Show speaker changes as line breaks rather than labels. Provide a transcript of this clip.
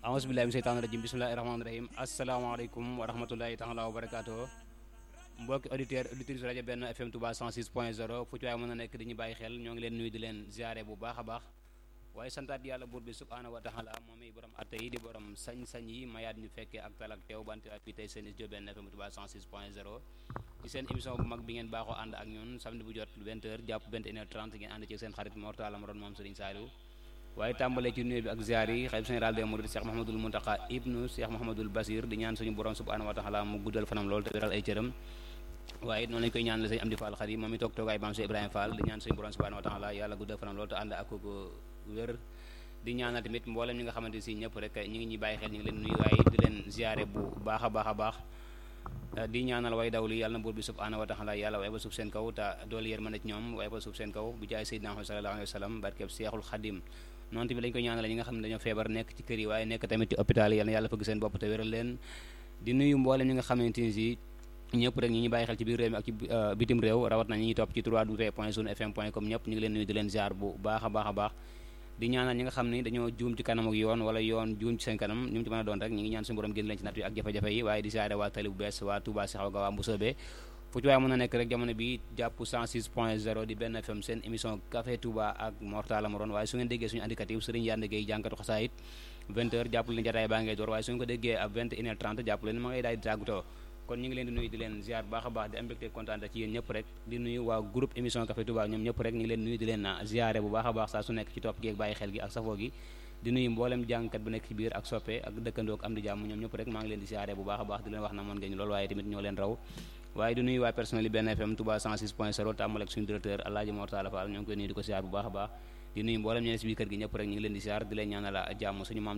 a'uuzu billaahi mina sheytaani rajiim bismillaahi rahmaani rahiim asalaamaaleykum wa rahmatullaahi taala wa barakaatu mbokki auditrice rajo benn FM Touba 106.0 fu ci waay mën a nekk di ñu bàyyi xel ñoo ngi leen nuyu di leen ziare bu baax a baax waaye santaat yàlla buur bi subhaanahu wa taala moom i borom atte yi di borom sañ-sañ yi mayaat ñu fekkee ak tal ak teew banti ak fii tey seen studio benn FM Touba 106.0 ci seen émission bu mag bi ngeen baaxoo ànd ak ñun samedi bu jot 20h jàpp 21h30 ngeen ànd ci seen xarit Mor Talla Maron moom Serigne Saliou waaye tàmbalee ci nuyu bi ak ziar yi xalifa général des mourides Cheikh Mouhamadoul Mountakha ibnu Cheikh Mouhamadoul Basir di ñaan suñu borom subhanahu wa taala mu guddal fanam lool te wéral ay cëram waaye noonu lañ koy ñaan la sëñ Amdi Fall Xadim moom mi toog toogaay Maam Cheikh Ibrahima Fall di ñaan suñu borom subhanahu wa taala yàlla guddal fanam lool te ànd ak ko wér di ñaanal tamit mboolem ñi nga xamante si ñëpp rek ñi ngi ñuy bàyyi xel ñu ngi leen nuyu waaye di leen ziare bu baax a baax a baax di ñaanal way dawli yàlla na buur bi subhanahu wa taala yàlla waaye ba suuf seen kaw te doolu yërmande ci ñoom waaye ba suuf seen kaw bi jaay Seydina Muhammad sallallahu alayhi wa sallam barkeb Seexul Xadim noonu tamit lañ koy ñaanal ñi nga xam ne dañoo feebar nekk ci kër yi waaye nekk tamit ci hôpital yi yàlla fëgg seen bopp te wéral leen di nuyu mboolem ñi nga xamante ni si ñëpp rek ñi ñuy bàyyi xel ci biir réew mi ak ci bitim réew rawat na ñi ñuy topp ci www.sunfm.com ñëpp ñu ngi leen nuyu di leen ziar bu baax a baax a baax di ñaanal ñi nga xam ni dañoo juum ci kanam ak yoon wala yoon juum ci seen kanam ñu mu ci mën a doon rek ñi ngi ñaan suñu borom génn leen ci natt yi ak jafe-jafe yi waaye di ziare waa tali bu bees waa Touba Sixaw ga waa Mbusoobe fu ci waaye mën a nekk rek jamono bi jàpp 106.0 di benn FM seen émission Café Touba ak Mor Talla Maron waaye su ngeen déggee suñu indicatif Serigne Yande Gueye jànkatu xasaayit 20h jàpp leen jataay baa ngay door waaye su ngeen ko déggee ab 21h30 jàpp leen ma ngay daal di tàggatoo kon ñu ngi leen di nuyu di leen ziar baax a baax di am mbégte kontaan ci yéen ñëpp rek di nuyu waa groupe émission Café Touba ñoom ñëpp rek ñu ngi leen nuyu di leen ziare bu baax a baax saa su nekk ci topp gi ak bàyyi xel gi ak safoo gi di nuyu mboolem jàngkat bu nekk ci biir ak soppe ak dëkkandoo ak am di jàmm ñoom ñëpp rek maa ngi leen di ziare bu baax a baax di leen wax na moon ngeen loolu waaye tamit ñoo leen raw waaye di nuyu waa personnel yi benn FM Touba 106.0 tàmbale ak suñu directeur Alaaji Mor Talla Fall ñoo ngi koy nuyu di ko ziar bu baax a baax di nuyu mboolem ñeneen ci biir kër gi ñëpp rek ñu ngi leen di ziar di leen ñaanal jàmm suñu maam